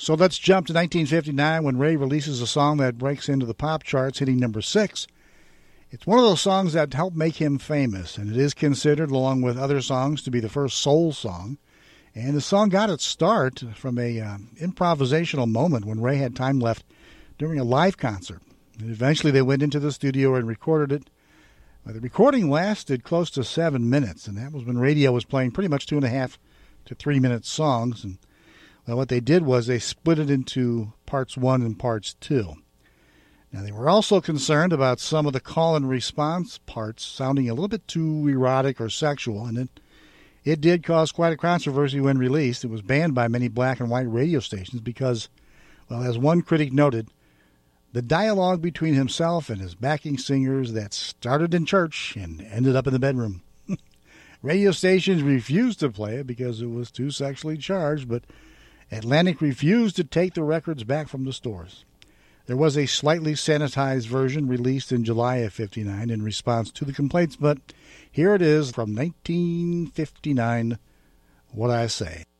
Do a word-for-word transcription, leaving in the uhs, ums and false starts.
So let's jump to nineteen fifty-nine when Ray releases a song that breaks into the pop charts, hitting number six. It's one of those songs that helped make him famous, and it is considered, along with other songs, to be the first soul song. And the song got its start from a uh, improvisational moment when Ray had time left during a live concert. And eventually they went into the studio and recorded it. The recording lasted close to seven minutes, and that was when radio was playing pretty much two and a half to three minute songs. And well, what they did was they split it into parts one and parts two. Now, they were also concerned about some of the call and response parts sounding a little bit too erotic or sexual, and it, it did cause quite a controversy when released. It was banned by many black and white radio stations because, well, as one critic noted, the dialogue between himself and his backing singers that started in church and ended up in the bedroom. Radio stations refused to play it because it was too sexually charged, but Atlantic refused to take the records back from the stores. There was a slightly sanitized version released in July of fifty-nine in response to the complaints, but here it is from nineteen fifty-nine, What I Say.